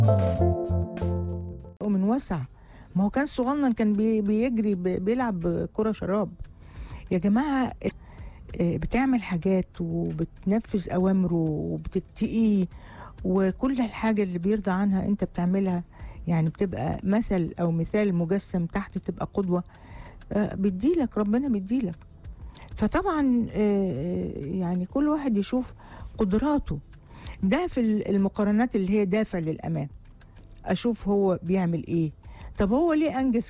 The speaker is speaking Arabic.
ومن وسع. ما هو كان صغنن، كان بيجري بيلعب كرة شراب. يا جماعة، بتعمل حاجات وبتنفذ أوامره وبتتقيه، وكل الحاجة اللي بيرضى عنها أنت بتعملها. يعني بتبقى مثل أو مثال مجسم تحت، تبقى قدوة. بيديلك ربنا، بيديلك. فطبعا يعني كل واحد يشوف قدراته. ده في المقارنات اللي هي دافع للأمام. أشوف هو بيعمل إيه. طب هو ليه أنجز